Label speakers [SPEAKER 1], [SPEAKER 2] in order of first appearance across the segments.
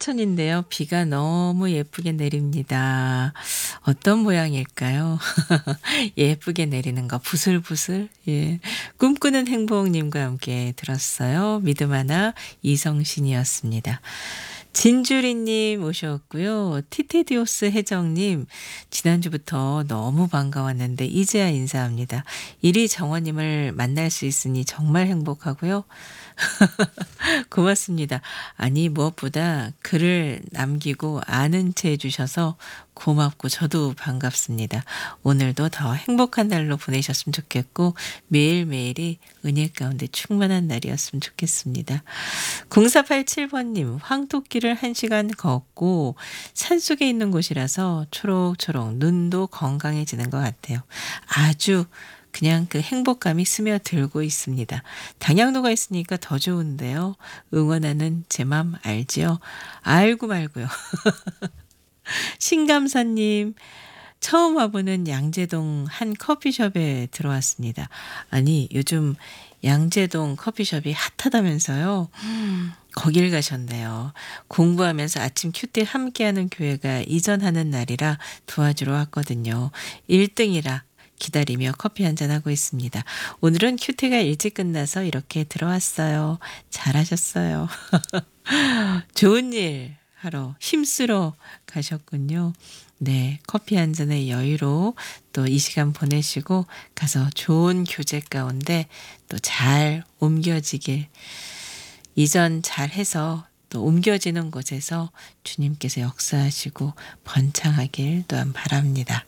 [SPEAKER 1] 하천인데요. 비가 너무 예쁘게 내립니다. 어떤 모양일까요? 예쁘게 내리는 거 부슬부슬. 예. 꿈꾸는 행복님과 함께 들었어요. 믿음 하나 이성신이었습니다. 진주리님 오셨고요. 티테디오스 혜정님 지난주부터 너무 반가웠는데 이제야 인사합니다. 이리 정원님을 만날 수 있으니 정말 행복하고요. 고맙습니다. 아니 무엇보다 글을 남기고 아는 체 해주셔서 고맙고 저도 반갑습니다. 오늘도 더 행복한 날로 보내셨으면 좋겠고 매일매일이 은혜 가운데 충만한 날이었으면 좋겠습니다. 0487번님 황토길을 1시간 걷고 산속에 있는 곳이라서 초록초록 눈도 건강해지는 것 같아요. 아주 그냥 그 행복감이 스며들고 있습니다. 당양도가 있으니까 더 좋은데요. 응원하는 제 맘 알지요? 알고 말고요. 신감사님 처음 와보는 양재동 한 커피숍에 들어왔습니다. 아니 요즘 양재동 커피숍이 핫하다면서요. 거길 가셨네요. 공부하면서 아침 큐티 함께하는 교회가 이전하는 날이라 도와주러 왔거든요. 1등이라 기다리며 커피 한잔하고 있습니다. 오늘은 큐티가 일찍 끝나서 이렇게 들어왔어요. 잘하셨어요. 좋은 일 하러 힘쓰러 가셨군요. 네, 커피 한 잔의 여유로 또 이 시간 보내시고 가서 좋은 교제 가운데 또 잘 옮겨지길 이전 잘 해서 또 옮겨지는 곳에서 주님께서 역사하시고 번창하길 또한 바랍니다.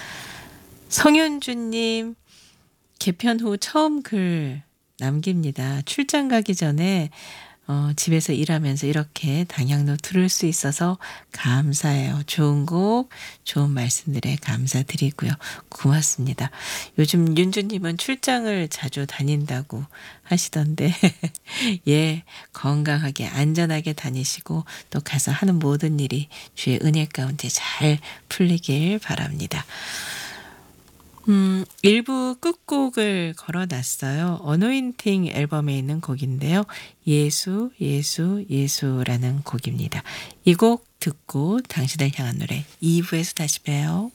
[SPEAKER 1] 성윤주님 개편 후 처음 글 남깁니다. 출장 가기 전에 집에서 일하면서 이렇게 당양도 들을 수 있어서 감사해요. 좋은 곡, 좋은 말씀들에 감사드리고요. 고맙습니다. 요즘 윤주님은 출장을 자주 다닌다고 하시던데 예, 건강하게 안전하게 다니시고 또 가서 하는 모든 일이 주의 은혜 가운데 잘 풀리길 바랍니다. 일부 끝곡을 걸어놨어요. 어노인팅 앨범에 있는 곡인데요. 예수, 예수, 예수라는 곡입니다. 이 곡 듣고 당신을 향한 노래 2부에서 다시 봬요.